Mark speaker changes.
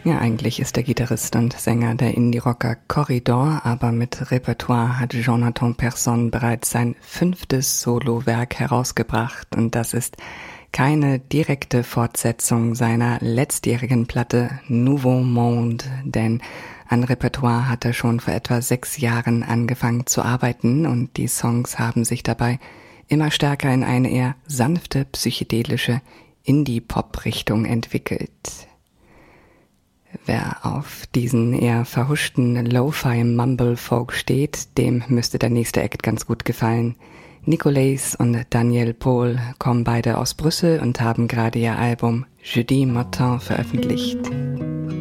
Speaker 1: Ja, eigentlich ist der Gitarrist und Sänger der Indie-Rocker Corridor, aber mit Repertoire hat Jonathan Persson bereits sein 5. Solowerk herausgebracht und das ist keine direkte Fortsetzung seiner letztjährigen Platte Nouveau Monde, denn an Repertoire hat er schon vor etwa 6 Jahren angefangen zu arbeiten und die Songs haben sich dabei immer stärker in eine eher sanfte, psychedelische Indie-Pop-Richtung entwickelt. Wer auf diesen eher verhuschten Lo-Fi-Mumble-Folk steht, dem müsste der nächste Act ganz gut gefallen. Nicolas und Daniel Paul kommen beide aus Brüssel und haben gerade ihr Album Jeudi Matin veröffentlicht.